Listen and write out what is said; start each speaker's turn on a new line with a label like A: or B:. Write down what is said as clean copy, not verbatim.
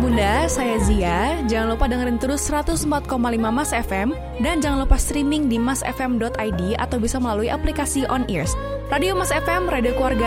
A: Bunda, saya Zia. Jangan lupa dengerin terus 104,5 Mas FM dan jangan lupa streaming di masfm.id atau bisa melalui aplikasi On Ears. Radio Mas FM, radio keluarga